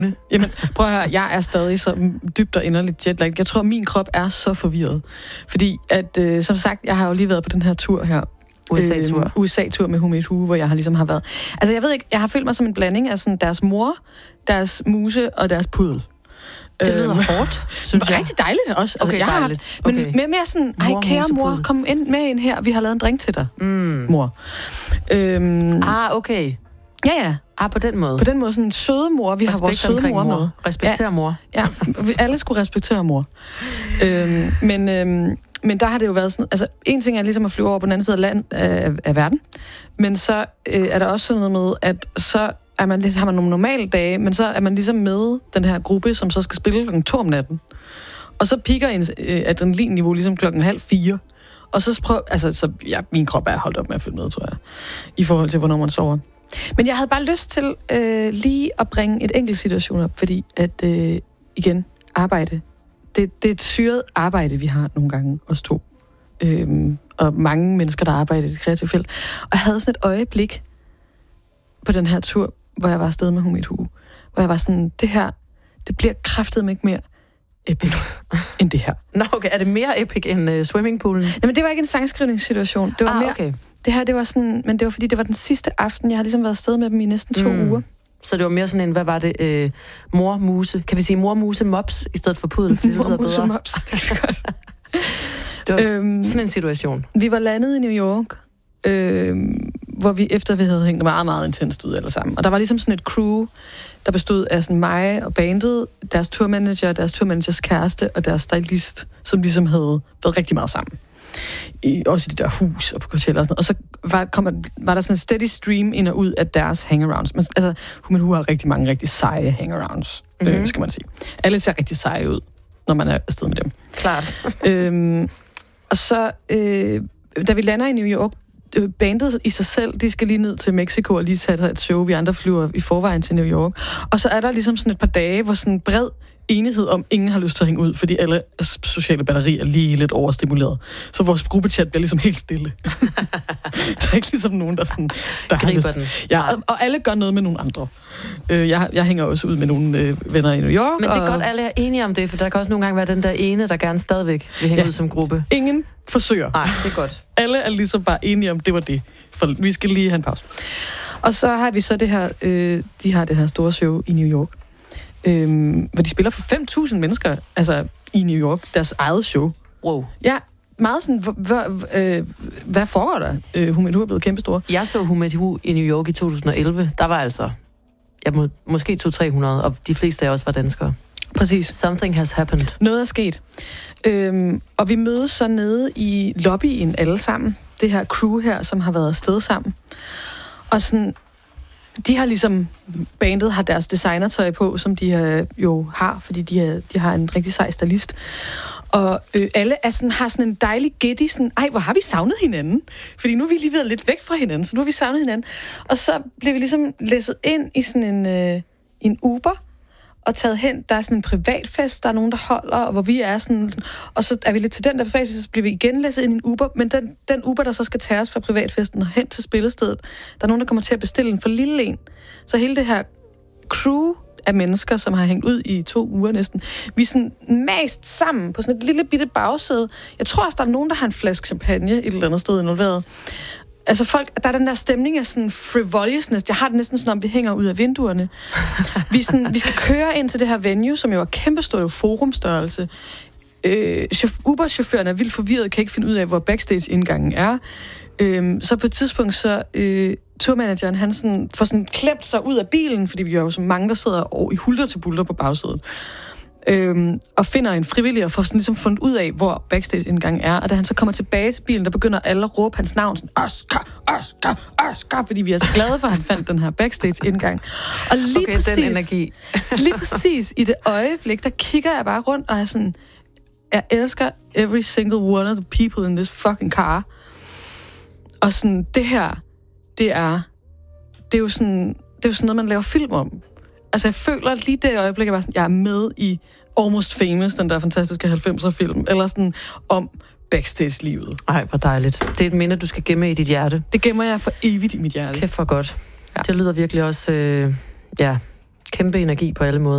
Jamen, prøv at høre, jeg er stadig så dybt og inderligt jetlag. Jeg tror, min krop er så forvirret. Fordi, at som sagt, jeg har jo lige været på den her tur her. USA-tur. USA-tur med Hume Hue, hvor jeg har ligesom har været. Altså, jeg ved ikke, jeg har følt mig som en blanding af sådan deres mor, deres muse og deres pudel. Det lyder hårdt, synes jeg. Rigtig dejligt også. Okay, altså, dejligt. Okay. Men mere sådan, ej, kære mor, kom med ind her. Vi har lavet en drink til dig, mor. Okay. Ja. På den måde. På den måde, sådan en søde mor. Vi har vores søde mor med. Respekter mor. Ja, alle skulle respektere mor. Men der har det jo været sådan... Altså, en ting er ligesom at flyve over på den anden side af verden, men så er der også sådan noget med, at så har man nogle normale dage, men så er man ligesom med den her gruppe, som så skal spille klokken 2 om natten. Og så piker ens adrenalinniveau ligesom klokken 3:30. Og så min krop er holdt op med at følge med, tror jeg, i forhold til, hvornår man sover. Men jeg havde bare lyst til lige at bringe et enkelt situation op, fordi at, igen, arbejde. Det er et syret arbejde, vi har nogle gange, os to. Og mange mennesker, der arbejder i det kreative felt. Og jeg havde sådan et øjeblik på den her tur, hvor jeg var afsted med Hume Hue, hvor jeg var sådan, det her, det bliver kraftedeme ikke mere epic end det her. Nå, okay. Er det mere epic end swimmingpoolen? Nej, men det var ikke en sangskrivningssituation. Det var mere, okay. Det her, det var sådan, men det var fordi, det var den sidste aften. Jeg har ligesom været afsted med dem i næsten 2 uger. Så det var mere sådan en, hvad var det, mor-muse? Kan vi sige mor-muse-mops i stedet for pudel? Mor-muse-mops, det kan vi godt. Det var sådan en situation. Vi var landet i New York, hvor vi havde hængt meget, meget intenst ud alle sammen. Og der var ligesom sådan et crew, der bestod af sådan mig og bandet, deres turmanager, deres turmanagers kæreste og deres stylist, som ligesom havde været rigtig meget sammen. Også i det der hus og på Coachella og sådan noget. Og så var der sådan en steady stream ind og ud af deres hangarounds. Men, altså, Hume Hue har rigtig mange rigtig seje hangarounds, skal man sige. Alle ser rigtig seje ud, når man er afsted med dem. Klart. Og så, da vi lander i New York, bandet i sig selv, de skal lige ned til Mexico og lige sætte et show. Vi andre flyver i forvejen til New York. Og så er der ligesom sådan et par dage, hvor sådan en bred enighed om, ingen har lyst til at hænge ud, fordi alle sociale batterier er lige lidt overstimuleret. Så vores gruppechat bliver ligesom helt stille. Der er ikke ligesom nogen, der sådan... Der griber den. Ja, og alle gør noget med nogle andre. Jeg hænger også ud med nogle venner i New York. Men det er godt, alle er enige om det, for der kan også nogle gange være den der ene, der gerne stadigvæk vil hænge ud som gruppe. Ingen forsøger. Nej, det er godt. Alle er ligesom bare enige om, det var det. For vi skal lige have en pause. Og så har vi så det her... de har det her store show i New York. Hvor de spiller for 5.000 mennesker, altså i New York, deres eget show. Wow. Ja, meget sådan, hvad foregår der? Hume Hue er blevet kæmpestor. Jeg så Hume Hue i New York i 2011. Der var altså, måske 200-300, og de fleste af os var danskere. Præcis. Something has happened. Noget er sket. Og vi mødes så nede i lobbyen alle sammen. Det her crew her, som har været afsted sammen. Og sådan... De har ligesom, bandet har deres designertøj på, som de jo har, fordi de har en rigtig sej stylist. Og alle er sådan, har sådan en dejlig gætti, sådan, ej, hvor har vi savnet hinanden? Fordi nu er vi lige været lidt væk fra hinanden, så nu har vi savnet hinanden. Og så blev vi ligesom læsset ind i sådan en Uber, og taget hen. Der er sådan en privatfest, der er nogen, der holder, og hvor vi er sådan... Og så er vi lidt til den der privatfest, så bliver vi igen læsset ind i en Uber, men den Uber, der så skal tage os fra privatfesten og hen til spillestedet, der er nogen, der kommer til at bestille en for lille en. Så hele det her crew af mennesker, som har hængt ud i 2 uger næsten, vi er sådan mast sammen på sådan et lille bitte bagsæde. Jeg tror også, der er nogen, der har en flaske champagne et eller andet sted involveret. Altså folk, der er den der stemning af sådan frivolousness. Jeg har det næsten sådan, om vi hænger ud af vinduerne. Vi skal køre ind til det her venue, som jo er kæmpestort forumstørrelse. Uber-chaufføren er vildt forvirret, kan ikke finde ud af, hvor backstage-indgangen er. Så på et tidspunkt, så turmanageren, han sådan, får sådan klemt sig ud af bilen, fordi vi er jo så mange, der sidder i hulter til bulter på bagsædet. Og finder en frivillig og får sådan ligesom fundet ud af, hvor backstage-indgangen er. Og da han så kommer tilbage til bilen, der begynder alle at råbe hans navn. Sådan, Oscar, Oscar, Oscar, fordi vi er så glade for, at han fandt den her backstage-indgang. Og lige præcis, den energi. lige præcis i det øjeblik, der kigger jeg bare rundt og er sådan, jeg elsker every single one of the people in this fucking car. Og sådan, det her, det er jo sådan noget, man laver film om. Altså, jeg føler lige det øjeblik, jeg er med i Almost Famous, den der fantastiske 90'er-film, eller sådan om backstage-livet. Ej, hvor dejligt. Det er et minde, du skal gemme i dit hjerte. Det gemmer jeg for evigt i mit hjerte. Kæft for godt. Ja. Det lyder virkelig også, kæmpe energi på alle måder.